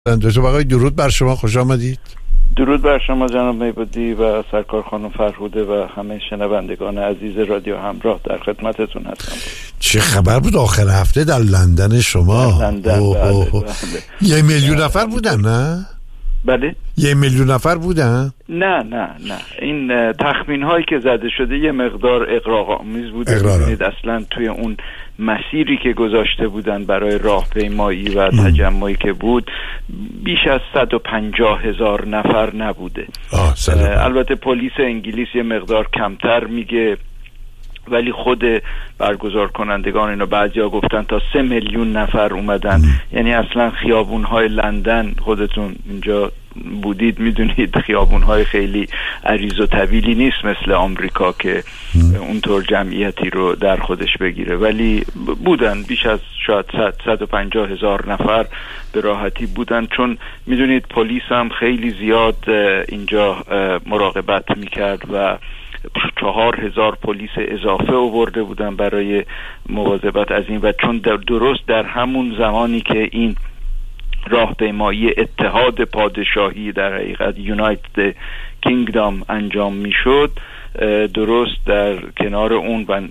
جناب آقای درود بر شما، خوش آمدید. درود بر شما جناب میبودی و سرکار خانم فرهوده و همه شنوندگان عزیز رادیو همراه، در خدمتتون هستم. چه خبر بود آخر هفته در لندن شما؟ لندن بله. 1 میلیون نفر بودن نه؟ بله 1 میلیون نفر بودن؟ نه این تخمین هایی که زده شده یه مقدار اغراق‌آمیز بوده. ببینید اصلا توی اون مسیری که گذاشته بودن برای راهپیمایی و تجمعی که بود بیش از 150,000 نفر نبوده. البته پلیس انگلیس یه مقدار کمتر میگه، ولی خود برگزار کنندگان اینو بعضیا گفتن تا 3 میلیون نفر اومدن. یعنی اصلا خیابون‌های لندن، خودتون اینجا بودید میدونید، خیابون‌های خیلی عریض و طویلی نیست مثل آمریکا که اونطور جمعیتی رو در خودش بگیره، ولی بودن بیش از شاید 150,000 نفر به راحتی بودن، چون میدونید پلیس هم خیلی زیاد اینجا مراقبت میکرد و 4,000 پلیس اضافه آورده بودن برای مواظبت از این، و چون درست در همون زمانی که این راهپیمایی اتحاد پادشاهی در حقیقت یونایتد کینگدام انجام میشد، درست در کنار اون و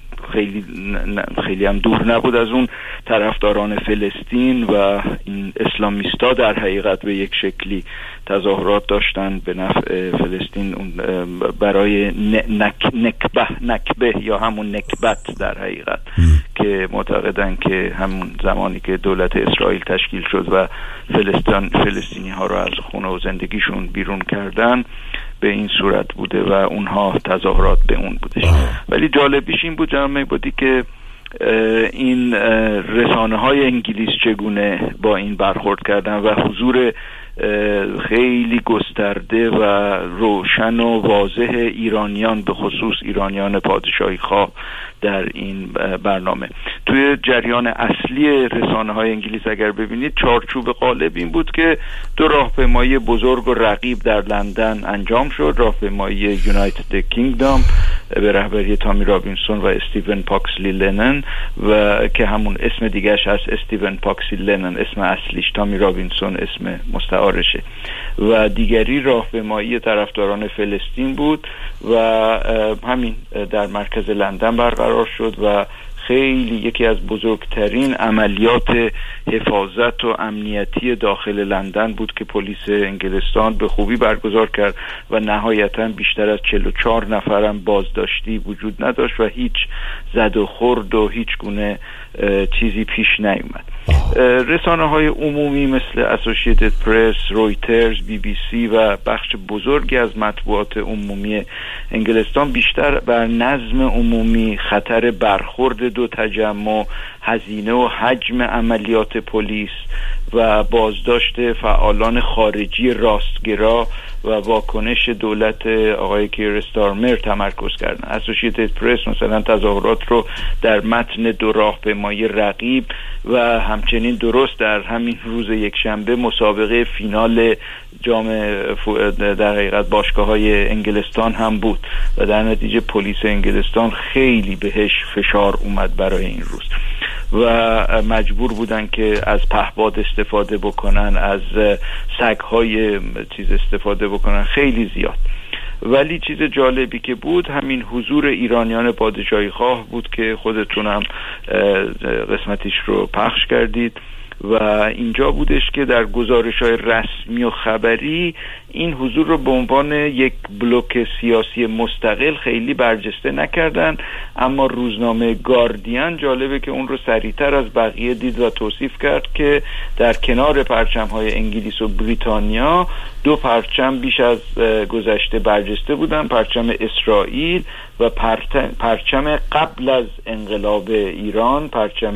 خیلی هم دور نبود از اون، طرفداران فلسطین و این اسلامیستا در حقیقت به یک شکلی تظاهرات داشتن به نفع فلسطین برای نکبه یا همون نکبت در حقیقت که معتقدن که همون زمانی که دولت اسرائیل تشکیل شد و فلسطینی ها رو از خونه و زندگیشون بیرون کردن به این صورت بوده و اونها تظاهرات به اون بودش. ولی جالبیش این بود جناب میبودی که این رسانه های انگلیس چگونه با این برخورد کردن و حضور خیلی گسترده و روشن و واضح ایرانیان، به خصوص ایرانیان پادشاهی خواه در این برنامه. توی جریان اصلی رسانه های انگلیس اگر ببینید، چارچوب غالب این بود که 2 راهپیمایی بزرگ و رقیب در لندن انجام شد. راهپیمایی یونایتد کینگدام به رهبری تامی رابینسون و استیون پاکسلی لنن، و که همون اسم دیگهش هست استیون پاکسلی لنن، اسم اصلیش، تامی رابینسون اسم مستعارشه، و دیگری راهپیمایی طرفداران فلسطین بود و همین در مرکز لندن برقرار شد و خیلی یکی از بزرگترین عملیات حفاظت و امنیتی داخل لندن بود که پلیس انگلستان به خوبی برگزار کرد و نهایتاً بیشتر از 44 نفرم بازداشتی وجود نداشت و هیچ زد و خورد و هیچ گونه چیزی پیش نیومد. رسانه های عمومی مثل اسوسییتد پرس، رویترز، BBC و بخش بزرگی از مطبوعات عمومی انگلستان بیشتر بر نظم عمومی، خطر برخورد 2 تجمع، هزینه و حجم عملیات پلیس و بازداشت فعالان خارجی راستگرا و واکنش دولت آقای کیر استارمر تمرکز کردن. اسوسییتد پرس مثلا تظاهرات رو در متن 2 راهپیمایی رقیب و همچنین درست در همین روز یکشنبه مسابقه فینال جام در حقیقت باشگاه‌های انگلستان هم بود و در نتیجه پلیس انگلستان خیلی بهش فشار اومد برای این روز و مجبور بودن که از پهپاد استفاده بکنن، از سگ‌های استفاده بکنن، خیلی زیاد. ولی چیز جالبی که بود همین حضور ایرانیان پادشاهی خواه بود که خودتونم قسمتیش رو پخش کردید و اینجا بودش که در گزارش‌های رسمی و خبری این حضور رو به عنوان یک بلوک سیاسی مستقل خیلی برجسته نکردن، اما روزنامه گاردین جالبه که اون رو سریعتر از بقیه دید و توصیف کرد که در کنار پرچم‌های انگلیس و بریتانیا 2 پرچم بیش از گذشته برجسته بودن، پرچم اسرائیل و پرچم قبل از انقلاب ایران، پرچم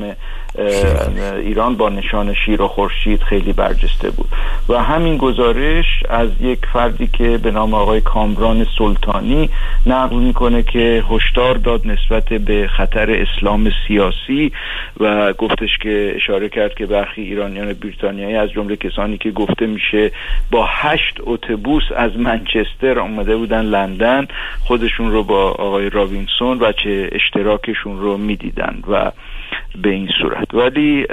ایران با نشان شیر و خورشید خیلی برجسته بود. و همین گزارش از یک فردی که به نام آقای کامران سلطانی نقل میکنه که هشدار داد نسبت به خطر اسلام سیاسی و گفتش که اشاره کرد که برخی ایرانیان بریتانیایی از جمله کسانی که گفته میشه با 8 اتوبوس از منچستر اومده بودن لندن، خودشون رو با آقای رابینسون و چه اشتراکشون رو میدیدن و به این صورت. ولی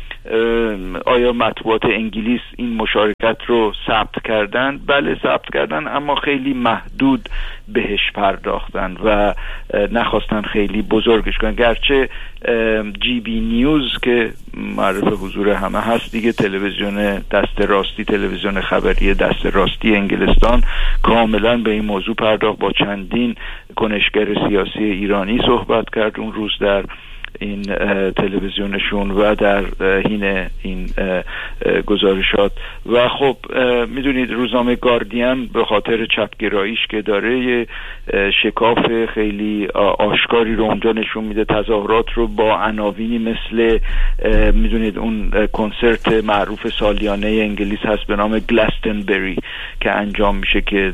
آیا مطبوعات انگلیس این مشارکت رو ثبت کردن؟ بله ثبت کردن، اما خیلی محدود بهش پرداختن و نخواستن خیلی بزرگش کنن. گرچه جی بی نیوز که معروف حضور همه هست دیگه، تلویزیون دست راستی، تلویزیون خبری دست راستی انگلستان، کاملا به این موضوع پرداخت، با چندین کنشگر سیاسی ایرانی صحبت کرد اون روز در این تلویزیونشون و در حین این گزارشات. و خب میدونید روزنامه گاردین به خاطر چپگراییش که داره یه شکاف خیلی آشکاری رو اونجا نشون میده، تظاهرات رو با عناوینی مثل میدونید اون کنسرت معروف سالیانه انگلیس هست به نام گلستنبری که انجام میشه که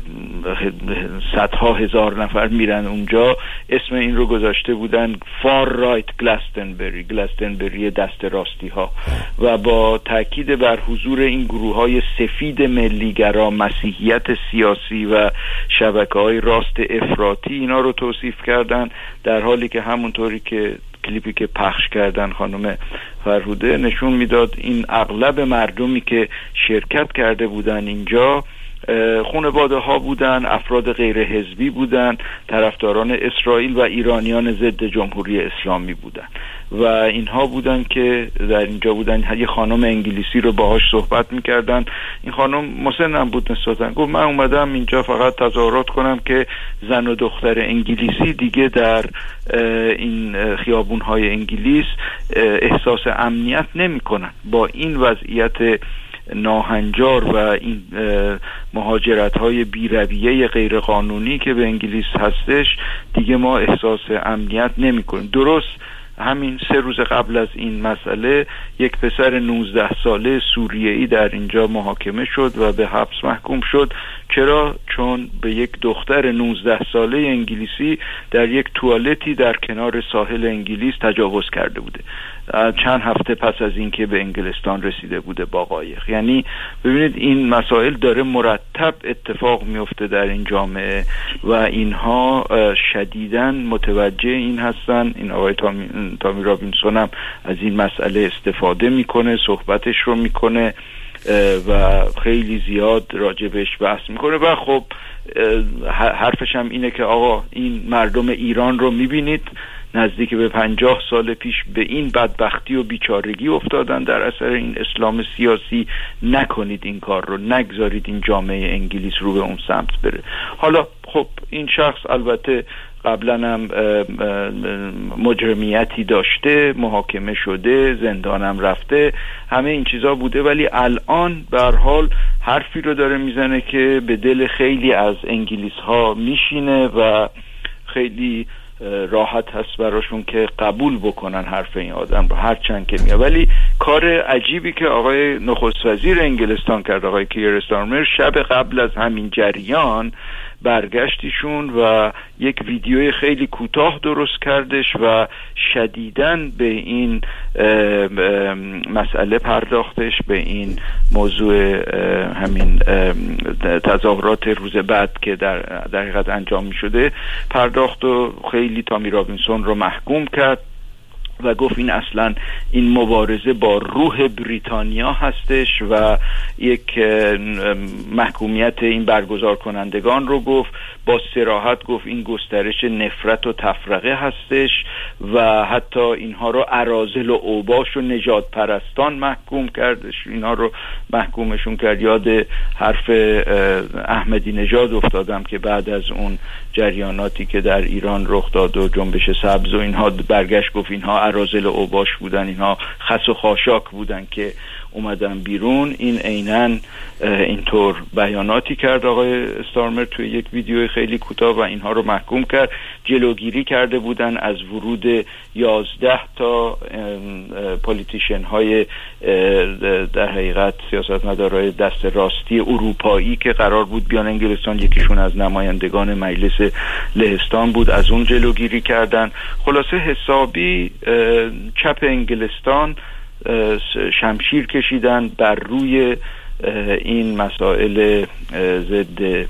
صدها هزار نفر میرن اونجا، اسم این رو گذاشته بودن فار رایت گلستنبری دست راستی ها، و با تاکید بر حضور این گروه های سفید ملیگرا، مسیحیت سیاسی و شبکه‌های راست افراطی اینا رو توصیف کردن، در حالی که همونطوری که کلیپی که پخش کردن خانم فرهوده نشون میداد این اغلب مردمی که شرکت کرده بودن اینجا خانواده ها بودن، افراد غیر حزبی بودن، طرفداران اسرائیل و ایرانیان ضد جمهوری اسلامی بودن و اینها بودن که در اینجا بودن. یه خانم انگلیسی رو باهاش صحبت میکردن، این خانم مسنم بود نسبتاً، گفت من اومدم اینجا فقط تظاهرات کنم که زن و دختر انگلیسی دیگه در این خیابون‌های انگلیس احساس امنیت نمی‌کنن. با این وضعیت ناهنجار و این مهاجرت‌های بی‌رویه غیر قانونی که به انگلیس هستش دیگه ما احساس امنیت نمی‌کنیم. درست همین 3 روز قبل از این مسئله یک پسر 19 ساله سوریه‌ای در اینجا محاکمه شد و به حبس محکوم شد. چرا؟ چون به یک دختر 19 ساله انگلیسی در یک توالتی در کنار ساحل انگلیس تجاوز کرده بوده، چند هفته پس از اینکه به انگلستان رسیده بوده با قایق. یعنی ببینید این مسائل داره مرتب اتفاق میفته در این جامعه و اینها شدیداً متوجه این هستن. این آقای تامی رابینسون هم از این مسئله استفاده میکنه، صحبتش رو میکنه و خیلی زیاد راجبش بحث میکنه و خب حرفش هم اینه که آقا این مردم ایران رو میبینید نزدیک به 50 سال پیش به این بدبختی و بیچارگی افتادن در اثر این اسلام سیاسی، نکنید این کار رو، نگذارید این جامعه انگلیس رو به اون سمت بره. حالا خب این شخص البته قبلا هم مجرمیتی داشته، محاکمه شده، زندانم رفته، همه این چیزا بوده، ولی الان به هر حال حرفی رو داره میزنه که به دل خیلی از انگلیس ها میشینه و خیلی راحت هست براشون که قبول بکنن حرف این آدم رو هرچند که میگه. ولی کار عجیبی که آقای نخست وزیر انگلستان کرد، آقای کیر استارمر، شب قبل از همین جریان برگشتیشون و یک ویدیوی خیلی کوتاه درست کردش و شدیداً به این مسئله پرداختش، به این موضوع همین تظاهرات روز بعد که در حقیقت انجام می شده پرداخت و خیلی تامی رابینسون رو محکوم کرد و گفت این اصلا این مبارزه با روح بریتانیا هستش و یک محکومیت این برگزار کنندگان رو گفت، با صراحت گفت این گسترش نفرت و تفرقه هستش و حتی اینها رو اراذل و اوباش و نژاد پرستان محکوم کردش، اینها رو محکومشون کرد. یاد حرف احمدی نژاد افتادم که بعد از اون جریاناتی که در ایران رخ داد و جنبش سبز و اینها برگشت گفت اینها اراذل و اوباش بودن، اینها خس و خاشاک بودن که اومدن بیرون. این عیناً اینطور بیاناتی کرد آقای استارمر توی یک ویدیو خیلی کوتاه و اینها رو محکوم کرد. جلوگیری کرده بودن از ورود 11 تا پولیتیشن های در حقیقت سیاستمدارای دست راستی اروپایی که قرار بود بیان انگلستان، یکیشون از نمایندگان مجلس لهستان بود، از اون جلوگیری کردن. خلاصه حسابی چپ انگلستان شمشیر کشیدن بر روی این مسائل ضد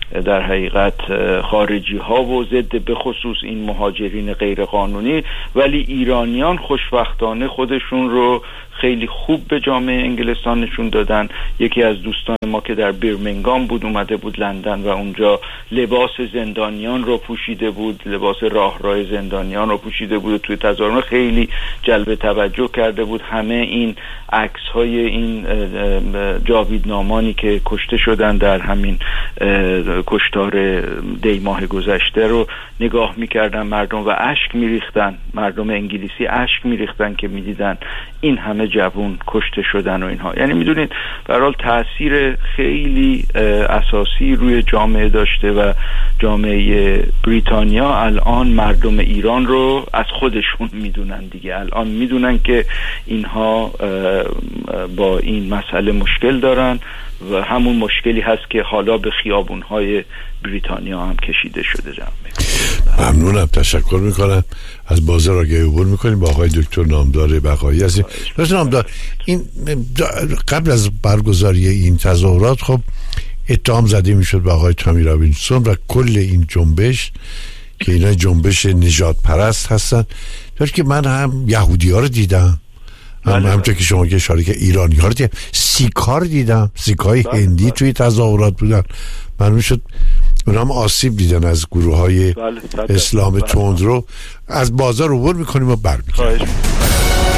در حقیقت خارجی ها و ضد به خصوص این مهاجرین غیر قانونی، ولی ایرانیان خوشبختانه خودشون رو خیلی خوب به جامعه انگلستان نشون دادن. یکی از دوستان ما که در برمنگام بود اومده بود لندن و اونجا لباس زندانیان رو پوشیده بود، لباس راهرو زندانیان رو پوشیده بود و توی تظاهرات خیلی جلب توجه کرده بود. همه این عکس های این جاویدنامانی که کشته شدن در همین کشتار دی ماه گذشته رو نگاه میکردن مردم و اشک میریختن، مردم انگلیسی اشک میریختن که میدیدن این همه جوون کشته شدن و اینها. یعنی میدونید به هر حال تأثیر خیلی اساسی روی جامعه داشته و جامعه بریتانیا الان مردم ایران رو از خودشون میدونن دیگه. الان میدونن که اینها با این مسئله مشکل دارن و همون مشکلی هست که حالا به خیابون‌های بریتانیا هم کشیده شده. ممنونم، تشکر میکنم. از بازار آگاهی عبور میکنیم با آقای دکتر نامدار بقایی هستیم. دکتر نامدار، این قبل از برگزاری این تظاهرات خب اتهام زده میشد به آقای تامی رابینسون و کل این جنبش که اینا جنبش نژاد پرست هستن، داشت که من هم یهودی ها رو دیدم، همونطور که شما که اشاره که ایرانی ها رو دیدم، سیک ها رو دیدم، سیک های هندی توی تظاهرات بودن. معلوم شد اونا هم آسیب دیدن از گروه های اسلام تند رو. از بازار عبور میکنیم و برمیگردیم.